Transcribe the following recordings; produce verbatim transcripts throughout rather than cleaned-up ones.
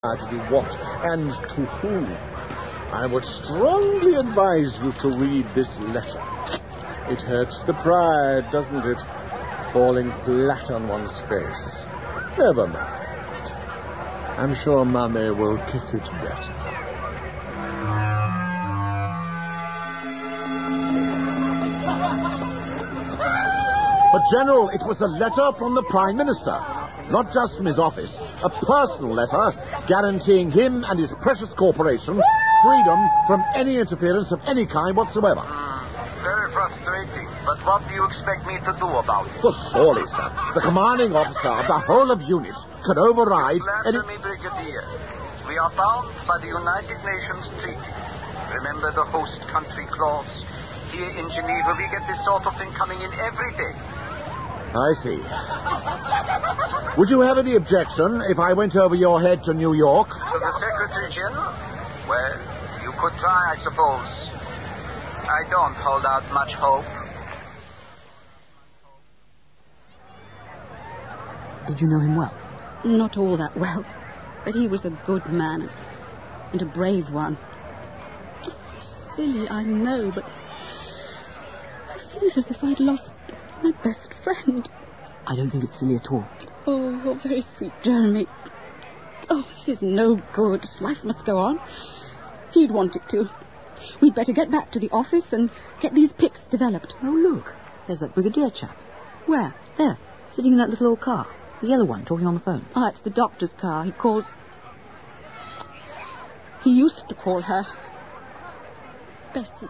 to do what and to whom. I would strongly advise you to read this letter. It hurts the pride, doesn't it? Falling flat on one's face. Never mind. I'm sure Mummy will kiss it better. But, General, it was a letter from the Prime Minister. Not just from his office. A personal letter guaranteeing him and his precious corporation freedom from any interference of any kind whatsoever. Mm, very frustrating. But what do you expect me to do about it? Well, surely, sir. The commanding officer of the whole of UNIT can override any... Answer me, Brigadier. We are bound by the United Nations Treaty. Remember the host country clause? Here in Geneva, we get this sort of thing coming in every day. I see. Would you have any objection if I went over your head to New York? To the Secretary General? Well, you could try, I suppose. I don't hold out much hope. Did you know him well? Not all that well, but he was a good man and a brave one. Silly, I know, but I feel as if I'd lost my best friend. I don't think it's silly at all. Oh, you're very sweet, Jeremy. Oh, it is no good. Life must go on. He'd want it to. We'd better get back to the office and get these pics developed. Oh, look. There's that Brigadier chap. Where? There, sitting in that little old car. The yellow one, talking on the phone. Ah, it's the doctor's car. He calls... He used to call her Bessie.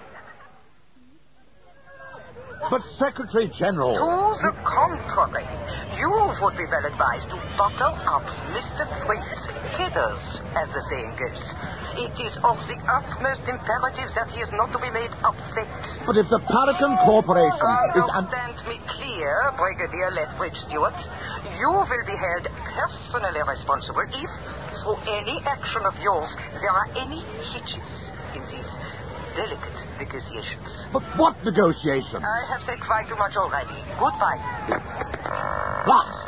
But, Secretary General... To the contrary, you would be well advised to butter up Mister Waite's headers, as the saying goes. It is of the utmost imperative that he is not to be made upset. But if the Paragon Corporation is... Understand me clear, Brigadier Lethbridge Stewart. You will be held personally responsible if, through any action of yours, there are any hitches in these delicate negotiations. But what negotiations? I have said quite too much already. Goodbye. Blast!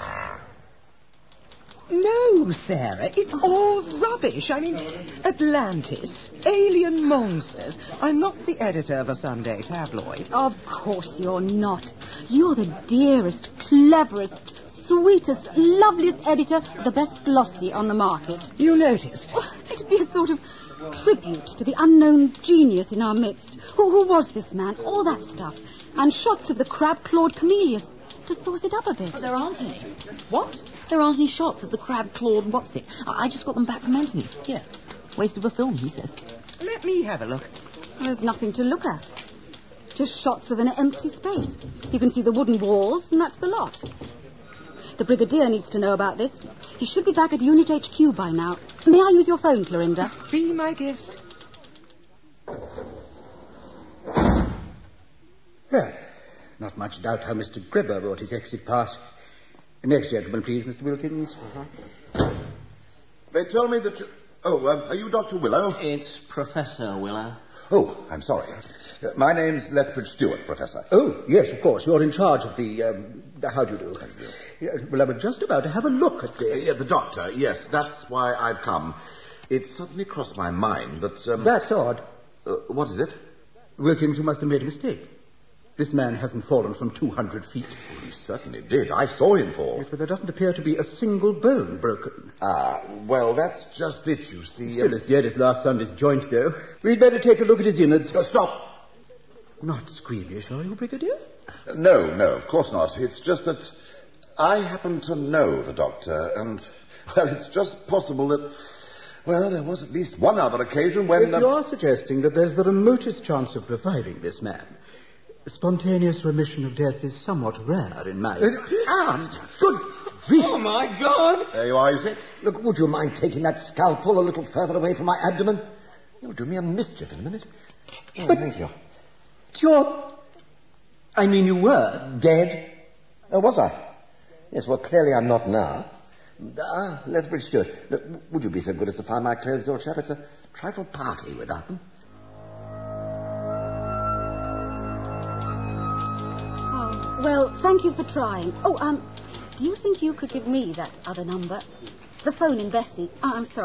No, Sarah, it's all rubbish. I mean, Atlantis, alien monsters. I'm not the editor of a Sunday tabloid. Of course you're not. You're the dearest, cleverest, sweetest, loveliest editor of the best glossy on the market. You noticed? Oh, it'd be a sort of tribute to the unknown genius in our midst. Who, who was this man? All that stuff. And shots of the crab-clawed camellias to sauce it up a bit. But there aren't any. What? There aren't any shots of the crab-clawed what's-it. I, I just got them back from Anthony. Here. Waste of a film, he says. Let me have a look. There's nothing to look at. Just shots of an empty space. You can see the wooden walls, and that's the lot. The Brigadier needs to know about this. He should be back at Unit H Q by now. May I use your phone, Clorinda? Be my guest. Well, not much doubt how Mister Gribber wrote his exit pass. Next gentleman, please, Mister Wilkins. Uh-huh. They tell me that you... Oh, um, are you Doctor Willow? It's Professor Willow. Oh, I'm sorry. Uh, my name's Lethbridge Stewart, Professor. Oh, yes, of course. You're in charge of the... Um, the how do you do? How do you do? Yeah, well, I was just about to have a look at the... Uh, yeah, the doctor, yes, that's why I've come. It suddenly crossed my mind that... Um, That's odd. Uh, what is it? Wilkins, you must have made a mistake. This man hasn't fallen from two hundred feet. Well, he certainly did. I saw him fall. Yes, but there doesn't appear to be a single bone broken. Ah, well, that's just it, you see. Still as dead as last Sunday's joint, though. We'd better take a look at his innards. Oh, stop! Not squeamish, are you, Brigadier? No, no, of course not. It's just that I happen to know the doctor, and, well, it's just possible that, well, there was at least one other occasion when... If uh, you're suggesting that there's the remotest chance of reviving this man, spontaneous remission of death is somewhat rare in my... Uh, ah, good grief. Oh, my God! There you are, you see. Look, would you mind taking that scalpel a little further away from my abdomen? You'll do me a mischief in a minute. Oh, but thank you. You're... I mean, you were dead. Oh, was I? Yes, well, clearly I'm not now. Ah, Lethbridge Stewart, look, would you be so good as to find my clothes, old chap? It's a trifle party without them. Oh, well, thank you for trying. Oh, um, do you think you could give me that other number? The phone in Bessie. Oh, I'm sorry.